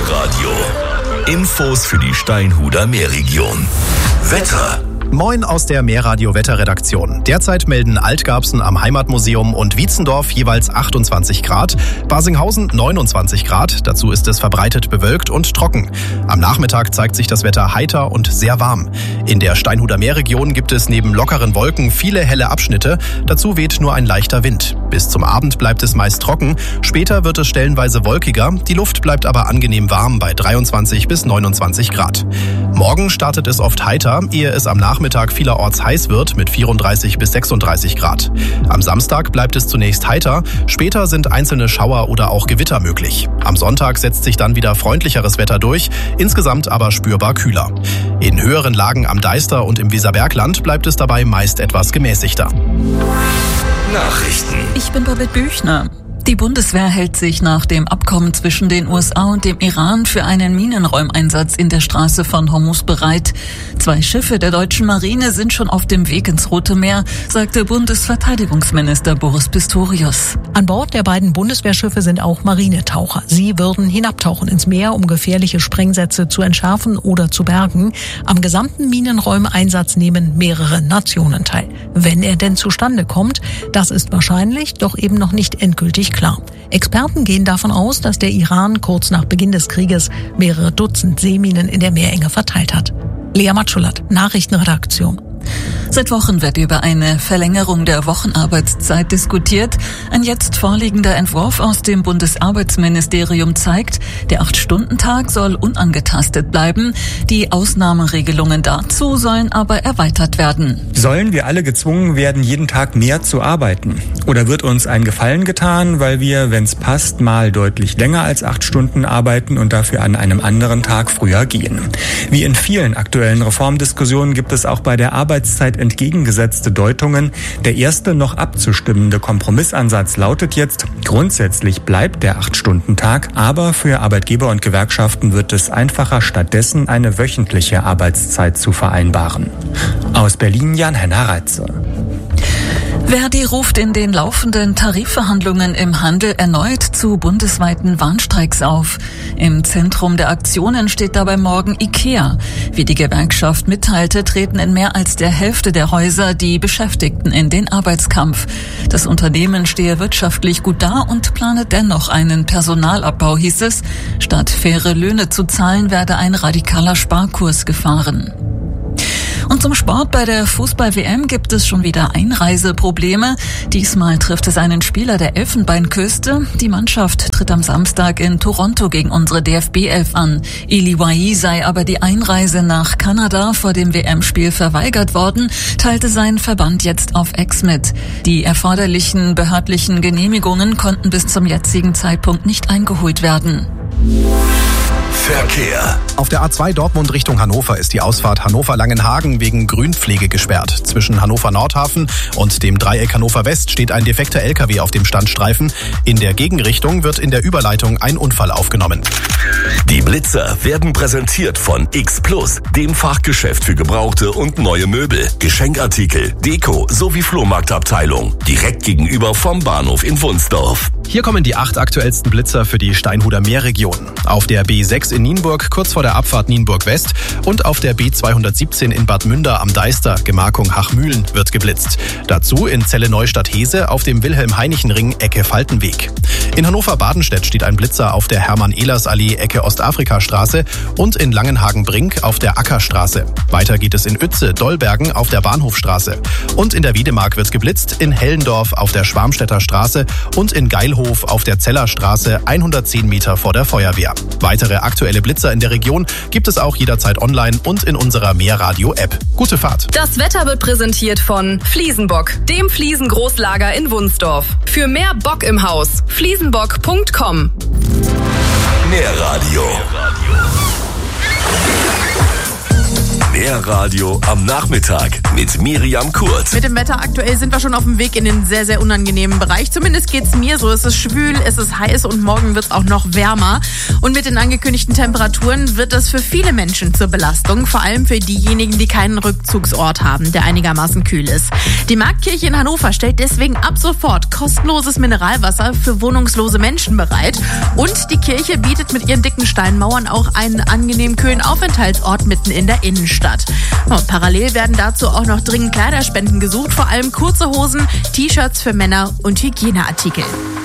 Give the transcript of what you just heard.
Meerradio. Infos für die Steinhuder Meerregion. Wetter. Moin aus der Meerradio-Wetterredaktion. Derzeit melden Altgarbsen am Heimatmuseum und Wietzendorf jeweils 28 Grad, Barsinghausen 29 Grad, dazu ist es verbreitet bewölkt und trocken. Am Nachmittag zeigt sich das Wetter heiter und sehr warm. In der Steinhuder Meerregion gibt es neben lockeren Wolken viele helle Abschnitte, dazu weht nur ein leichter Wind. Bis zum Abend bleibt es meist trocken, später wird es stellenweise wolkiger, die Luft bleibt aber angenehm warm bei 23 bis 29 Grad. Morgen startet es oft heiter, ehe es am Nachmittag vielerorts heiß wird mit 34 bis 36 Grad. Am Samstag bleibt es zunächst heiter, später sind einzelne Schauer oder auch Gewitter möglich. Am Sonntag setzt sich dann wieder freundlicheres Wetter durch, insgesamt aber spürbar kühler. In höheren Lagen am Deister und im Weserbergland bleibt es dabei meist etwas gemäßigter. Nachrichten. Ich bin Babette Büchner. Die Bundeswehr hält sich nach dem Abkommen zwischen den USA und dem Iran für einen Minenräumeinsatz in der Straße von Hormuz bereit. 2 Schiffe der deutschen Marine sind schon auf dem Weg ins Rote Meer, sagte Bundesverteidigungsminister Boris Pistorius. An Bord der beiden Bundeswehrschiffe sind auch Marinetaucher. Sie würden hinabtauchen ins Meer, um gefährliche Sprengsätze zu entschärfen oder zu bergen. Am gesamten Minenräumeinsatz nehmen mehrere Nationen teil. Wenn er denn zustande kommt, das ist wahrscheinlich, doch eben noch nicht endgültig klar. Experten gehen davon aus, dass der Iran kurz nach Beginn des Krieges mehrere Dutzend Seeminen in der Meerenge verteilt hat. Lea Matschulat, Nachrichtenredaktion. Seit Wochen wird über eine Verlängerung der Wochenarbeitszeit diskutiert. Ein jetzt vorliegender Entwurf aus dem Bundesarbeitsministerium zeigt, der 8-Stunden-Tag soll unangetastet bleiben. Die Ausnahmeregelungen dazu sollen aber erweitert werden. Sollen wir alle gezwungen werden, jeden Tag mehr zu arbeiten? Oder wird uns ein Gefallen getan, weil wir, wenn es passt, mal deutlich länger als 8 Stunden arbeiten und dafür an einem anderen Tag früher gehen? Wie in vielen aktuellen Reformdiskussionen gibt es auch bei der Arbeitszeit entgegengesetzte Deutungen. Der erste noch abzustimmende Kompromissansatz lautet jetzt, grundsätzlich bleibt der 8-Stunden-Tag, aber für Arbeitgeber und Gewerkschaften wird es einfacher, stattdessen eine wöchentliche Arbeitszeit zu vereinbaren. Aus Berlin Jan-Henner Reitze. Verdi ruft in den laufenden Tarifverhandlungen im Handel erneut zu bundesweiten Warnstreiks auf. Im Zentrum der Aktionen steht dabei morgen IKEA. Wie die Gewerkschaft mitteilte, treten in mehr als der Hälfte der Häuser die Beschäftigten in den Arbeitskampf. Das Unternehmen stehe wirtschaftlich gut da und plane dennoch einen Personalabbau, hieß es. Statt faire Löhne zu zahlen, werde ein radikaler Sparkurs gefahren. Und zum Sport: Bei der Fußball-WM gibt es schon wieder Einreiseprobleme. Diesmal trifft es einen Spieler der Elfenbeinküste. Die Mannschaft tritt am Samstag in Toronto gegen unsere DFB-11 an. Eli Wahi sei aber die Einreise nach Kanada vor dem WM-Spiel verweigert worden, teilte sein Verband jetzt auf X mit. Die erforderlichen behördlichen Genehmigungen konnten bis zum jetzigen Zeitpunkt nicht eingeholt werden. Verkehr. Auf der A2 Dortmund Richtung Hannover ist die Ausfahrt Hannover-Langenhagen wegen Grünpflege gesperrt. Zwischen Hannover-Nordhafen und dem Dreieck Hannover West steht ein defekter LKW auf dem Standstreifen. In der Gegenrichtung wird in der Überleitung ein Unfall aufgenommen. Die Blitzer werden präsentiert von X Plus, dem Fachgeschäft für gebrauchte und neue Möbel, Geschenkartikel, Deko sowie Flohmarktabteilung. Direkt gegenüber vom Bahnhof in Wunsdorf. Hier kommen die 8 aktuellsten Blitzer für die Steinhuder Meerregion. Auf der B6 in Nienburg, kurz vor der Abfahrt Nienburg West, und auf der B217 in Bad Münder am Deister, Gemarkung Hachmühlen, wird geblitzt. Dazu in Celle-Neustadt-Hese auf dem Wilhelm-Heinichen-Ring, Ecke Faltenweg. In Hannover-Badenstedt steht ein Blitzer auf der Hermann-Ehlers-Allee, Ecke Ostafrika-Straße, und in Langenhagen-Brink auf der Ackerstraße. Weiter geht es in Uetze-Dollbergen auf der Bahnhofstraße. Und in der Wiedemark wird geblitzt, in Hellendorf auf der Schwarmstädter Straße und in Geilhof auf der Zellerstraße, 110 Meter vor der Feuerwehr. Weitere aktuelle Blitzer in der Region gibt es auch jederzeit online und in unserer Meerradio-App. Gute Fahrt! Das Wetter wird präsentiert von Fliesenbock, dem Fliesengroßlager in Wunsdorf. Für mehr Bock im Haus, fliesenbock.com. Meerradio. Mehr Radio am Nachmittag mit Miriam Kurz. Mit dem Wetter aktuell sind wir schon auf dem Weg in den sehr, sehr unangenehmen Bereich. Zumindest geht's mir so. Es ist schwül, es ist heiß und morgen wird's auch noch wärmer. Und mit den angekündigten Temperaturen wird es für viele Menschen zur Belastung. Vor allem für diejenigen, die keinen Rückzugsort haben, der einigermaßen kühl ist. Die Marktkirche in Hannover stellt deswegen ab sofort kostenloses Mineralwasser für wohnungslose Menschen bereit. Und die Kirche bietet mit ihren dicken Steinmauern auch einen angenehm kühlen Aufenthaltsort mitten in der Innenstadt. Und parallel werden dazu auch noch dringend Kleiderspenden gesucht, vor allem kurze Hosen, T-Shirts für Männer und Hygieneartikel.